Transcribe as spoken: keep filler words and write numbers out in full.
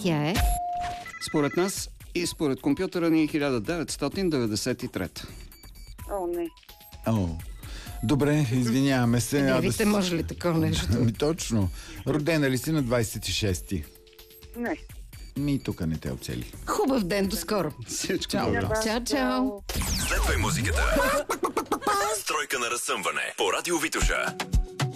Тя е... Според нас и според компютъра ни е хиляда деветстотин деветдесет и трета. О, не. О, добре, извиняваме се. Не, а вижте, да... може ли такова нещо? Ми точно. Родена ли си на двадесет и шести? Не. Ми тук не те оцели. Хубав ден, до скоро. Всичко Чао, добро. да. Чао, чао. Следвай музиката. Стройка на разсъмване по Радио Витоша.